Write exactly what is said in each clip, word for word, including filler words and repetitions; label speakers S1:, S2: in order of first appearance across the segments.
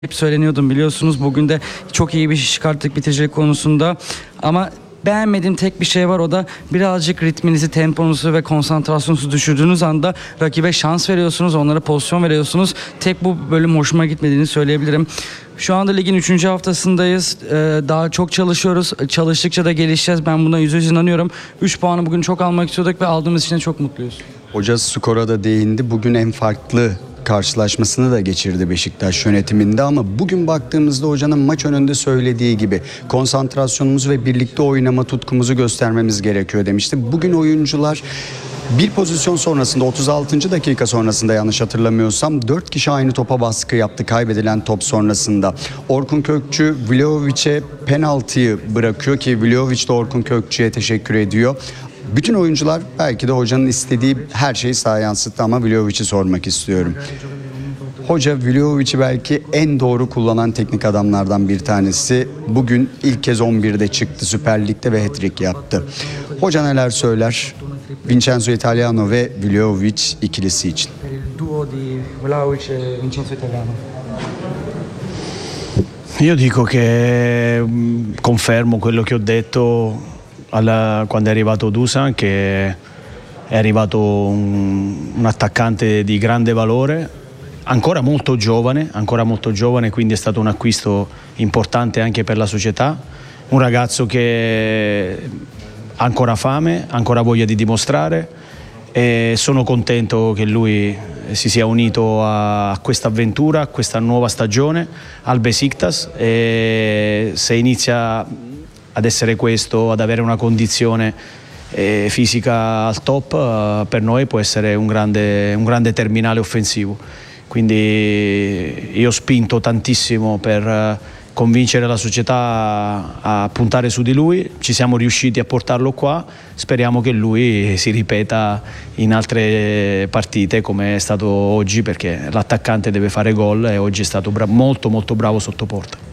S1: Hep söyleniyordum biliyorsunuz. Bugün de çok iyi bir iş çıkarttık bitiricilik konusunda. Ama beğenmediğim tek bir şey var, o da birazcık ritminizi, temponuzu ve konsantrasyonunuzu düşürdüğünüz anda rakibe şans veriyorsunuz, onlara pozisyon veriyorsunuz. Tek bu bölüm hoşuma gitmediğini söyleyebilirim. Şu anda ligin üçüncü haftasındayız. Ee, daha çok çalışıyoruz. Çalıştıkça da gelişeceğiz. Ben buna yüzde yüz inanıyorum. üç puanı bugün çok almak istiyorduk ve aldığımız için de çok mutluyuz.
S2: Hoca skora da değindi. Bugün en farklı karşılaşmasını da geçirdi Beşiktaş yönetiminde, ama bugün baktığımızda hocanın maç önünde söylediği gibi konsantrasyonumuzu ve birlikte oynama tutkumuzu göstermemiz gerekiyor demişti. Bugün oyuncular bir pozisyon sonrasında, otuz altıncı dakika sonrasında yanlış hatırlamıyorsam, dört kişi aynı topa baskı yaptı kaybedilen top sonrasında. Orkun Kökçü Vlahovic'e penaltıyı bırakıyor ki Vlahovic de Orkun Kökçü'ye teşekkür ediyor. Bütün oyuncular belki de hocanın istediği her şeyi sahaya yansıttı, ama Vlahovic'i sormak istiyorum. Hoca Vlahovic'i belki en doğru kullanan teknik adamlardan bir tanesi. Bugün ilk kez on birde çıktı Süper Lig'de ve hat-trick yaptı. Hoca neler söyler Vincenzo Italiano ve Vlahovic ikilisi için?
S1: Duo di Vlahovic e Vincenzo Italiano.
S3: Io dico che confermo quello che ho detto alla, quando è arrivato Dusan, che è arrivato un, un attaccante di grande valore, ancora molto giovane, ancora molto giovane, quindi è stato un acquisto importante anche per la società, un ragazzo che ha ancora fame, ancora voglia di dimostrare, e sono contento che lui si sia unito a questa avventura, a questa nuova stagione al Besiktas, e se inizia ad essere questo, ad avere una condizione eh, fisica al top, eh, per noi può essere un grande, un grande terminale offensivo. Quindi io ho spinto tantissimo per eh, convincere la società a, a puntare su di lui, ci siamo riusciti a portarlo qua, speriamo che lui si ripeta in altre partite come è stato oggi, perché l'attaccante deve fare gol e oggi è stato bra- molto molto bravo sotto porta.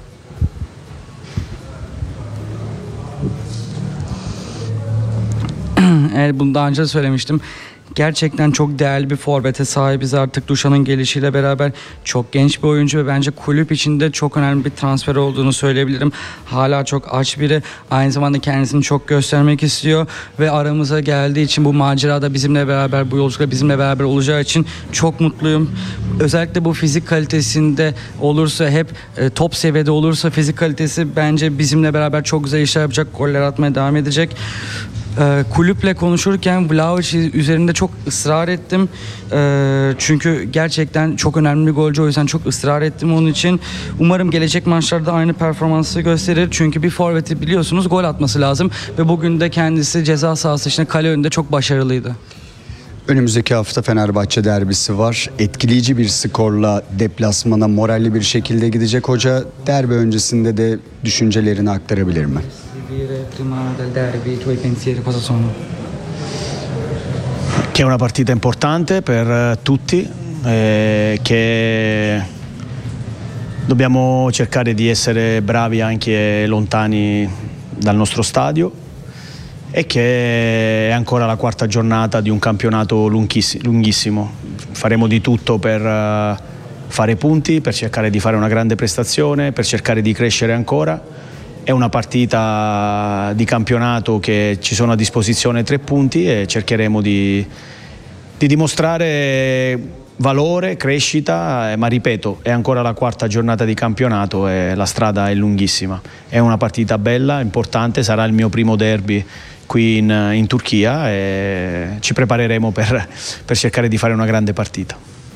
S1: Evet, bunu daha önce de söylemiştim. Gerçekten çok değerli bir forvete sahibiz artık. Duşan'ın gelişiyle beraber çok genç bir oyuncu ve bence kulüp içinde çok önemli bir transfer olduğunu söyleyebilirim. Hala çok aç biri. Aynı zamanda kendisini çok göstermek istiyor ve aramıza geldiği için, bu macerada bizimle beraber, bu yolculukta bizimle beraber olacağı için çok mutluyum. Özellikle bu fizik kalitesinde olursa, hep e, top seviyede olursa fizik kalitesi, bence bizimle beraber çok güzel işler yapacak, goller atmaya devam edecek. Ee, kulüple konuşurken Vlahovic üzerinde çok ısrar ettim. Ee, çünkü gerçekten çok önemli bir golcü, o yüzden çok ısrar ettim onun için. Umarım gelecek maçlarda aynı performansı gösterir. Çünkü bir forveti biliyorsunuz gol atması lazım ve bugün de kendisi ceza sahası içinde, kale önünde çok başarılıydı.
S2: Önümüzdeki hafta Fenerbahçe derbisi var. Etkileyici bir skorla deplasmana moralli bir şekilde gidecek. Hoca derbi öncesinde de düşüncelerini aktarabilir mi?
S1: Prima del derby, i tuoi pensieri cosa sono?
S3: Che è una partita importante per eh, tutti, eh, che dobbiamo cercare di essere bravi anche lontani dal nostro stadio, e che è ancora la quarta giornata di un campionato lunghissimo. Faremo di tutto per eh, fare punti, per cercare di fare una grande prestazione, per cercare di crescere ancora. È una partita di campionato che ci sono a disposizione tre punti, e cercheremo di, di dimostrare valore, crescita, ma ripeto, è ancora la quarta giornata di campionato e la strada è lunghissima. È una partita bella, importante, sarà il mio primo derby qui in, in Turchia, e ci prepareremo per, per cercare di fare una grande partita.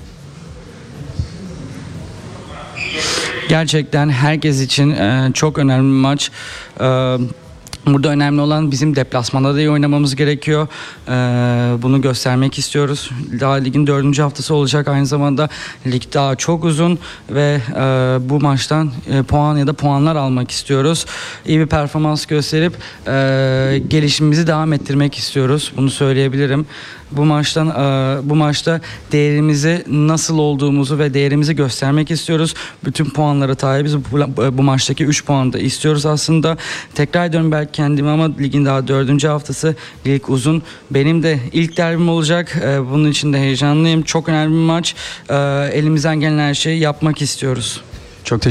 S1: Gerçekten herkes için e, çok önemli bir maç. E, burada önemli olan bizim deplasmanda da iyi oynamamız gerekiyor. E, bunu göstermek istiyoruz. Daha ligin dördüncü haftası olacak. Aynı zamanda lig daha çok uzun ve e, bu maçtan e, puan ya da puanlar almak istiyoruz. İyi bir performans gösterip e, gelişimimizi devam ettirmek istiyoruz. Bunu söyleyebilirim. Bu maçtan bu maçta değerimizi, nasıl olduğumuzu ve değerimizi göstermek istiyoruz. Bütün puanlara sahibiz. Bu, bu maçtaki üç puanı da istiyoruz aslında. Tekrar ediyorum belki kendimi, ama ligin daha dördüncü haftası, lig uzun. Benim de ilk derbim olacak. Bunun için de heyecanlıyım. Çok önemli bir maç. Elimizden gelen her şeyi yapmak istiyoruz.
S2: Çok